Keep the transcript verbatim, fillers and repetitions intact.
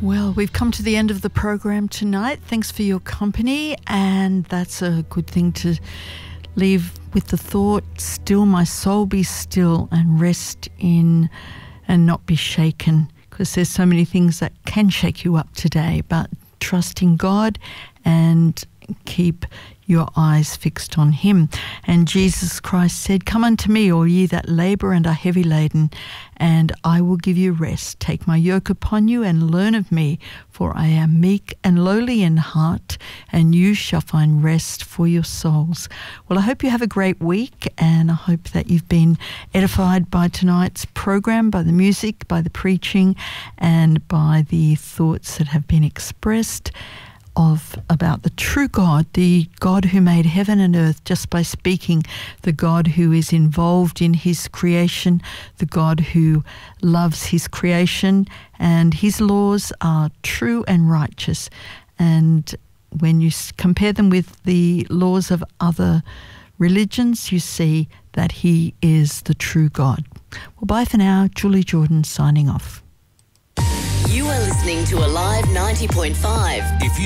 Well, we've come to the end of the program tonight. Thanks for your company, and that's a good thing to leave with the thought, still my soul be still and rest in and not be shaken, because there's so many things that can shake you up today, but trust in God and keep your eyes fixed on him. And Jesus Christ said, "Come unto me, all ye that labour and are heavy laden, and I will give you rest. Take my yoke upon you and learn of me, for I am meek and lowly in heart, and you shall find rest for your souls." Well, I hope you have a great week, and I hope that you've been edified by tonight's program, by the music, by the preaching, and by the thoughts that have been expressed of about the true God, the God who made heaven and earth just by speaking, the God who is involved in his creation, the God who loves his creation, and his laws are true and righteous. And when you compare them with the laws of other religions, you see that he is the true God. Well, bye for now. Julie Jordan signing off. You are listening to Alive ninety point five. If you